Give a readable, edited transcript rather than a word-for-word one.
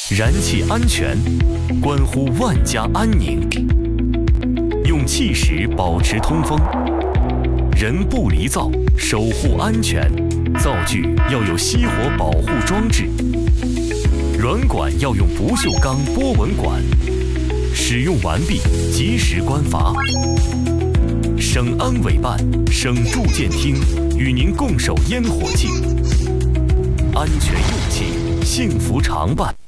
燃气安全关乎万家安宁，用气时保持通风，人不离灶，守护安全。灶具要有熄火保护装置，软管要用不锈钢波纹管。使用完毕，及时关阀。省安委办、省住建厅与您共守烟火气，安全用气，幸福常伴。